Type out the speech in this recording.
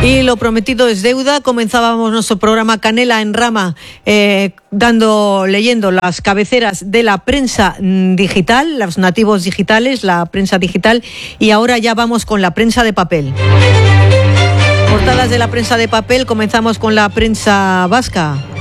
Y lo prometido es deuda. Comenzábamos nuestro programa Canela en Rama leyendo las cabeceras de la prensa digital, los nativos digitales, la prensa digital, y ahora ya vamos con la prensa de papel. Portadas de la prensa de papel, comenzamos con la prensa vasca.